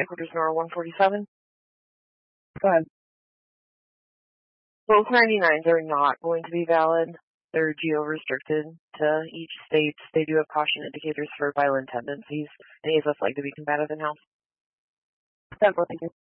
Headquarters Nora 147. Go ahead. Both 99s are not going to be valid. They're geo-restricted to each state. They do have caution indicators for violent tendencies. Any of us like to be combative in-house. Thank you.